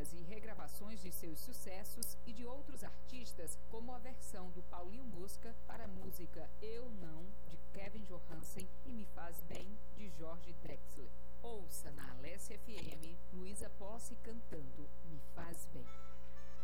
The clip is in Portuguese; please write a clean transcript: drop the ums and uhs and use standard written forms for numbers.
covers e regravações de seus sucessos e de outros artistas, como a versão do Paulinho Mosca para a música Eu Não, de Kevin Johansen, e Me Faz Bem, de Jorge Drexler. Ouça na Alessia FM, Luísa Posse cantando Me Faz Bem.